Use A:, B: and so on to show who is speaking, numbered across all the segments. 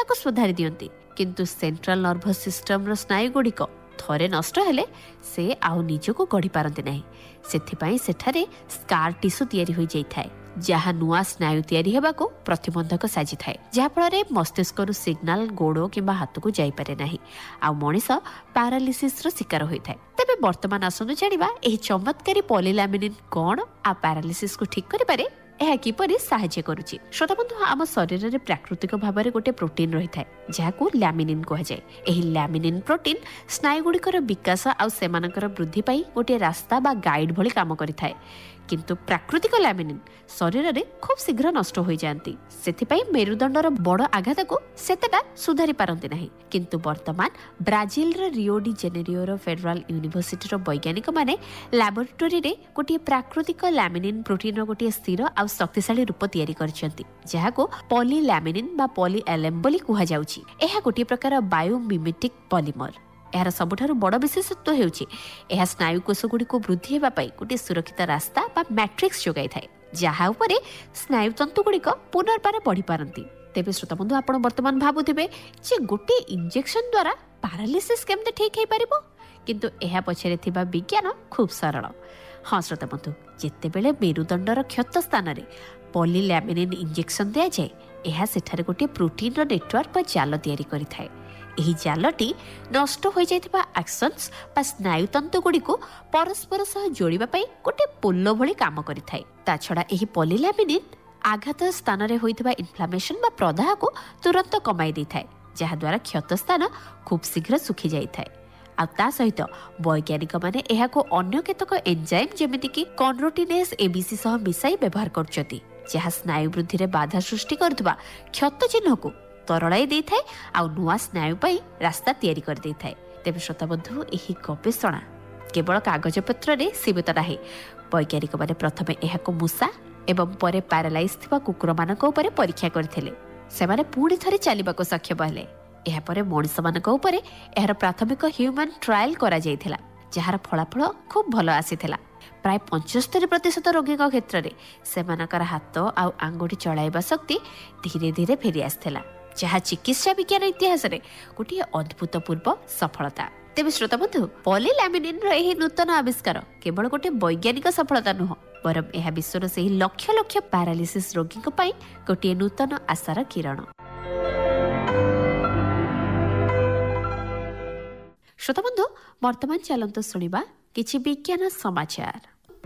A: ତାକୁ ସୁଧାରି ଦିଅନ୍ତି। କିନ୍ତୁ ସେଣ୍ଟ୍ରାଲ ନର୍ଭସ୍ ସିଷ୍ଟମର ସ୍ନାୟୁଗୁଡ଼ିକ ଥରେ ନଷ୍ଟ ହେଲେ ସେ ଆଉ ନିଜକୁ ଗଢ଼ି ପାରନ୍ତି ନାହିଁ। ସେଥିପାଇଁ ସେଠାରେ ସ୍କାର ଟିସୁ ତିଆରି ହୋଇଯାଇଥାଏ, ଯାହା ନୂଆ ସ୍ନାୟୁ ତିଆରି ହେବାକୁ ପ୍ରତିବନ୍ଧକ ସାଜିଥାଏ, ଯାହାଫଳରେ ମସ୍ତିଷ୍କରୁ ସିଗ୍ନାଲ ଗୋଡ଼ କିମ୍ବା ହାତକୁ ଯାଇପାରେ ନାହିଁ ଆଉ ମଣିଷ ପାରାଲିସିସ୍ର ଶିକାର ହୋଇଥାଏ। ତେବେ ବର୍ତ୍ତମାନ ଆସନ୍ତୁ ଜାଣିବା ଏହି ଚମତ୍କାରୀ ପଲିଲାମିନିନ୍ କ'ଣ ଆଉ ପାରାଲିସିସ୍କୁ ଠିକ୍ କରିପାରେ, ଏହା କିପରି ସାହାଯ୍ୟ କରୁଛି। ଶ୍ରୋତାବନ୍ଧୁ, ଆମ ଶରୀରରେ ପ୍ରାକୃତିକ ଭାବରେ ଗୋଟେ ପ୍ରୋଟିନ୍ ରହିଥାଏ, ଯାହାକୁ ଲ୍ୟାମିନିନ୍ କୁହାଯାଏ। ଏହି ଲ୍ୟାମିନିନ୍ ପ୍ରୋଟିନ୍ ସ୍ନାୟୁଗୁଡ଼ିକର ବିକାଶ ଆଉ ସେମାନଙ୍କର ବୃଦ୍ଧି ପାଇଁ ଗୋଟିଏ ରାସ୍ତା ବା ଗାଇଡ୍ ଭଳି କାମ କରିଥାଏ। କିନ୍ତୁ ପ୍ରାକୃତିକ ଲ୍ୟାମିନିନ୍ ଶରୀରରେ ଖୁବ୍ ଶୀଘ୍ର ନଷ୍ଟ ହୋଇଯାଆନ୍ତି। ସେଥିପାଇଁ ମେରୁଦଣ୍ଡର ବଡ଼ ଆଘାତକୁ ସେତେଟା ସୁଧାରି ପାରନ୍ତି ନାହିଁ। କିନ୍ତୁ ବର୍ତ୍ତମାନ ବ୍ରାଜିଲର ରିଓ ଡି ଜେନେରିଓର ଫେଡେରାଲ ୟୁନିଭର୍ସିଟିର ବୈଜ୍ଞାନିକମାନେ ଲାବୋରେଟୋରୀରେ ଗୋଟିଏ ପ୍ରାକୃତିକ ଲ୍ୟାମିନିନ୍ ପ୍ରୋଟିନ୍ର ଗୋଟିଏ ସ୍ଥିର ଆଉ ଶକ୍ତିଶାଳୀ ରୂପ ତିଆରି କରିଛନ୍ତି, ଯାହାକୁ ପଲିଲ୍ୟାମିନିନ୍ ବା ପଲିଏଲ୍ଏମ୍ ବୋଲି କୁହାଯାଉଛି। ଏହା ଗୋଟିଏ ପ୍ରକାର ବାୟୋମିମେଟିକ୍ ପଲିମର। ଏହାର ସବୁଠାରୁ ବଡ଼ ବିଶେଷତ୍ୱ ହେଉଛି ଏହା ସ୍ନାୟୁକୋଷଗୁଡ଼ିକୁ ବୃଦ୍ଧି ହେବା ପାଇଁ ଗୋଟିଏ ସୁରକ୍ଷିତ ରାସ୍ତା ବା ମ୍ୟାଟ୍ରିକ୍ସ ଯୋଗାଇଥାଏ, ଯାହା ଉପରେ ସ୍ନାୟୁତନ୍ତୁଗୁଡ଼ିକ ପୁନର୍ବାର ବଢ଼ିପାରନ୍ତି। ତେବେ ଶ୍ରୋତାବନ୍ଧୁ, ଆପଣ ବର୍ତ୍ତମାନ ଭାବୁଥିବେ ଯେ ଗୋଟିଏ ଇଞ୍ଜେକ୍ସନ ଦ୍ୱାରା ପାରାଲିସିସ୍ କେମିତି ଠିକ୍ ହୋଇପାରିବ? କିନ୍ତୁ ଏହା ପଛରେ ଥିବା ବିଜ୍ଞାନ ଖୁବ୍ ସରଳ। ହଁ ଶ୍ରୋତାବନ୍ଧୁ, ଯେତେବେଳେ ମେରୁଦଣ୍ଡର କ୍ଷତ ସ୍ଥାନରେ ପଲିଲ୍ୟାମିନିନ୍ ଇଞ୍ଜେକ୍ସନ ଦିଆଯାଏ, ଏହା ସେଠାରେ ଗୋଟିଏ ପ୍ରୋଟିନ୍ର ନେଟୱାର୍କ ବା ଜାଲ ତିଆରି କରିଥାଏ। ଏହି ଜାଲଟି ନଷ୍ଟ ହୋଇଯାଇଥିବା ଆକ୍ସନ୍ସ ବା ସ୍ନାୟୁତନ୍ତୁଗୁଡ଼ିକୁ ପରସ୍ପର ସହ ଯୋଡ଼ିବା ପାଇଁ ଗୋଟିଏ ପୋଲ ଭଳି କାମ କରିଥାଏ। ତା ଛଡ଼ା ଏହି ପଲିଲ୍ୟାମିନିନ୍ ଆଘାତ ସ୍ଥାନରେ ହୋଇଥିବା ଇନଫ୍ଲାମେସନ ବା ପ୍ରଦାହକୁ ତୁରନ୍ତ କମାଇ ଦେଇଥାଏ, ଯାହାଦ୍ୱାରା କ୍ଷତ ସ୍ଥାନ ଖୁବ୍ ଶୀଘ୍ର ଶୁଖି ଯାଇଥାଏ। ଆଉ ତା ସହିତ ବୈଜ୍ଞାନିକମାନେ ଏହାକୁ ଅନ୍ୟ କେତେକ ଏନ୍ଜାଇମ୍ ଯେମିତିକି କନ୍ରୋଟିନେସ୍ ଏବିସି ସହ ମିଶାଇ ବ୍ୟବହାର କରୁଛନ୍ତି, ଯାହା ସ୍ନାୟୁ ବୃଦ୍ଧିରେ ବାଧା ସୃଷ୍ଟି କରୁଥିବା କ୍ଷତ ଚିହ୍ନକୁ ତରଳାଇ ଦେଇଥାଏ ଆଉ ନୂଆ ସ୍ନାୟୁ ପାଇଁ ରାସ୍ତା ତିଆରି କରିଦେଇଥାଏ। ତେବେ ଶ୍ରୋତାବନ୍ଧୁ, ଏହି ଗବେଷଣା କେବଳ କାଗଜପତ୍ରରେ ସୀମିତ ନାହିଁ। ବୈଜ୍ଞାନିକମାନେ ପ୍ରଥମେ ଏହାକୁ ମୂଷା ଏବଂ ପରେ ପାରାଲାଇଜ୍ ଥିବା କୁକୁରମାନଙ୍କ ଉପରେ ପରୀକ୍ଷା କରିଥିଲେ। ସେମାନେ ପୁଣି ଥରେ ଚାଲିବାକୁ ସକ୍ଷମ ହେଲେ। ଏହାପରେ ମଣିଷମାନଙ୍କ ଉପରେ ଏହାର ପ୍ରାଥମିକ ହ୍ୟୁମାନ୍ ଟ୍ରାଏଲ୍ କରାଯାଇଥିଲା, ଯାହାର ଫଳାଫଳ ଖୁବ୍ ଭଲ ଆସିଥିଲା। ପ୍ରାୟ 75% ରୋଗୀଙ୍କ କ୍ଷେତ୍ରରେ ସେମାନଙ୍କର ହାତ ଆଉ ଆଙ୍ଗୁଠି ଚଳାଇବା ଶକ୍ତି ଧୀରେ ଧୀରେ ଫେରି ଆସିଥିଲା, ଯାହା ଚିକିତ୍ସା ବିଜ୍ଞାନ ଇତିହାସରେ ଗୋଟିଏ ଅଦ୍ଭୁତପୂର୍ବ ସଫଳତା। ତେବେ ଶ୍ରୋତାବନ୍ଧୁ, ପଲିଲ୍ୟାମିନିନ୍ର ଏହି ନୂତନ ଆବିଷ୍କାର କେବଳ ଗୋଟିଏ ବୈଜ୍ଞାନିକ ସଫଳତା ନୁହଁ, ବରଂ ଏହା ବିଶ୍ୱର ସେହି ଲକ୍ଷ ଲକ୍ଷ ପାରାଲିସିସ୍ ରୋଗୀଙ୍କ ପାଇଁ ଗୋଟିଏ ନୂତନ ଆଶାର କିରଣ। ଶ୍ରୋତାବନ୍ଧୁ, ବର୍ତ୍ତମାନ ଚାଲନ୍ତୁ ଶୁଣିବା କିଛି ବିଜ୍ଞାନ ସମାଚାର।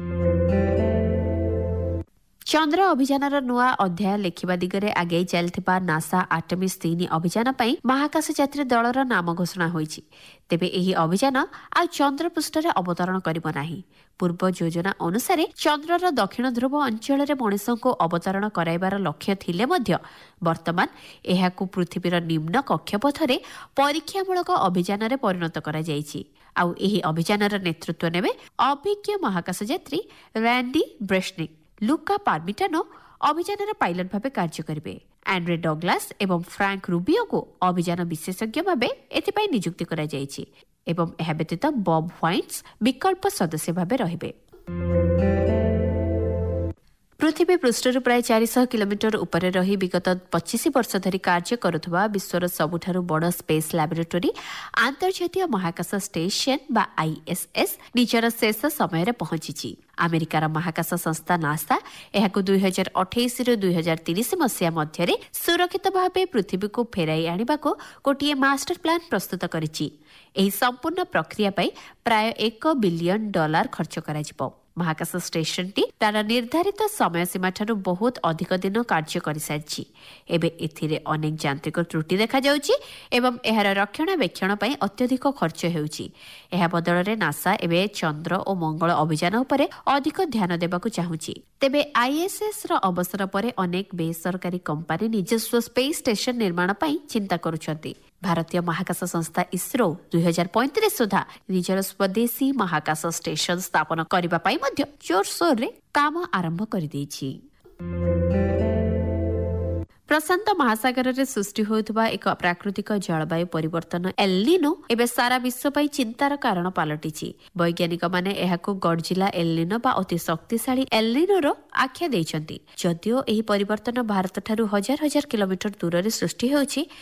A: ଚନ୍ଦ୍ର ଅଭିଯାନର ନୂଆ ଅଧ୍ୟାୟ ଲେଖିବା ଦିଗରେ ଆଗେଇ ଚାଲିଥିବା ନାସା ଆର୍ଟେମିସ୍ 3 ଅଭିଯାନ ପାଇଁ ମହାକାଶ ଯାତ୍ରୀ ଦଳର ନାମ ଘୋଷଣା ହୋଇଛି। ତେବେ ଏହି ଅଭିଯାନ ଆଉ ଚନ୍ଦ୍ର ପୃଷ୍ଠରେ ଅବତରଣ କରିବ ନାହିଁ। ପୂର୍ବ ଯୋଜନା ଅନୁସାରେ ଚନ୍ଦ୍ରର ଦକ୍ଷିଣ ଧ୍ରୁବ ଅଞ୍ଚଳରେ ମଣିଷଙ୍କୁ ଅବତରଣ କରାଇବାର ଲକ୍ଷ୍ୟ ଥିଲେ ମଧ୍ୟ ବର୍ତ୍ତମାନ ଏହାକୁ ପୃଥିବୀର ନିମ୍ନ କକ୍ଷପଥରେ ପରୀକ୍ଷାମୂଳକ ଅଭିଯାନରେ ପରିଣତ କରାଯାଇଛି। ଆଉ ଏହି ଅଭିଯାନର ନେତୃତ୍ୱ ନେବେ ଅଭିଜ୍ଞ ମହାକାଶ ଯାତ୍ରୀ ରାଣ୍ଡି ବ୍ରେଶନିକ୍। ଲୁକା ପାର୍ମିଟାନୋ ଅଭିଯାନର ପାଇଲଟ ଭାବେ କାର୍ଯ୍ୟ କରିବେ। ଆଣ୍ଡ୍ରେ ଡଗ୍ଲାସ୍ ଏବଂ ଫ୍ରାଙ୍କ ରୁବିଓକୁ ଅଭିଯାନ ବିଶେଷଜ୍ଞ ଭାବେ ଏଥିପାଇଁ ନିଯୁକ୍ତି କରାଯାଇଛି ଏବଂ ଏହା ବ୍ୟତୀତ ବବ୍ ହ୍ୱାଇଟ୍ସ ବିକଳ୍ପ ସଦସ୍ୟ ଭାବେ ରହିବେ। ପୃଥିବୀ ପୃଷ୍ଠରୁ ପ୍ରାୟ 400 କିଲୋମିଟର ଉପରେ ରହି ବିଗତ 25 ବର୍ଷ ଧରି କାର୍ଯ୍ୟ କରୁଥିବା ବିଶ୍ୱର ସବୁଠାରୁ ବଡ଼ ସ୍ପେସ୍ ଲାବୋରେଟୋରୀ ଆନ୍ତର୍ଜାତୀୟ ମହାକାଶ ଷ୍ଟେସନ ବା ISS ନିଜର ଶେଷ ସମୟରେ ପହଞ୍ଚିଛି। ଆମେରିକାର ମହାକାଶ ସଂସ୍ଥା ନାସା ଏହାକୁ 2028ରୁ 2030 ମସିହା ମଧ୍ୟରେ ସୁରକ୍ଷିତ ଭାବେ ପୃଥିବୀକୁ ଫେରାଇ ଆଣିବାକୁ ଗୋଟିଏ ମାଷ୍ଟର ପ୍ଲାନ୍ ପ୍ରସ୍ତୁତ କରିଛି। ଏହି ସମ୍ପୂର୍ଣ୍ଣ ପ୍ରକ୍ରିୟା ପାଇଁ ପ୍ରାୟ $1 ବିଲିୟନ ଖର୍ଚ୍ଚ କରାଯିବ। ମହାକାଶ ଷ୍ଟେସନଟି ତାର ନିର୍ଦ୍ଧାରିତ ସମୟସୀମାଠାରୁ ବହୁତ ଅଧିକ ଦିନ କାର୍ଯ୍ୟ କରିସାରିଛି। ଏବେ ଏଥିରେ ଅନେକ ଯାନ୍ତ୍ରିକ ତ୍ରୁଟି ଦେଖାଯାଉଛି ଏବଂ ଏହାର ରକ୍ଷଣାବେକ୍ଷଣ ପାଇଁ ଅତ୍ୟଧିକ ଖର୍ଚ୍ଚ ହେଉଛି। ଏହା ବଦଳରେ ନାସା ଏବେ ଚନ୍ଦ୍ର ଓ ମଙ୍ଗଳ ଅଭିଯାନ ଉପରେ ଅଧିକ ଧ୍ୟାନ ଦେବାକୁ ଚାହୁଁଛି। ତେବେ ISSର ଅବସର ପରେ ଅନେକ ବେସରକାରୀ କମ୍ପାନୀ ନିଜସ୍ୱ ସ୍ପେସ୍ ଷ୍ଟେସନ ନିର୍ମାଣ ପାଇଁ ଚିନ୍ତା କରୁଛନ୍ତି। ଭାରତୀୟ ମହାକାଶ ସଂସ୍ଥା ଇସ୍ରୋ 2035 ସୁଦ୍ଧା ନିଜର ସ୍ୱଦେଶୀ ମହାକାଶ ଷ୍ଟେସନ ସ୍ଥାପନ କରିବା ପାଇଁ ମଧ୍ୟ ଜୋରସୋରରେ କାମ ଆରମ୍ଭ କରିଦେଇଛି। ପ୍ରଶାନ୍ତ ମହାସାଗରରେ ସୃଷ୍ଟି ହେଉଥିବା ଏକ ପ୍ରାକୃତିକ ଜଳବାୟୁ ପରିବର୍ତ୍ତନ ଏଲ୍‌ନିନୋ ଏବେ ସାରା ବିଶ୍ୱ ପାଇଁ ଚିନ୍ତାର କାରଣ ପାଲଟିଛି। ବୈଜ୍ଞାନିକମାନେ ଏହାକୁ ଗଡଜିଲା ଏଲ୍‌ନିନୋ ବା ଅତି ଶକ୍ତିଶାଳୀ ଏଲ୍‌ନିନୋର ଆଖ୍ୟା ଦେଇଛନ୍ତି। ଯଦିଓ ଏହି ପରିବର୍ତ୍ତନ ଭାରତଠାରୁ ହଜାର ହଜାର କିଲୋମିଟର ଦୂରରେ ସୃଷ୍ଟି ହେଉଛି,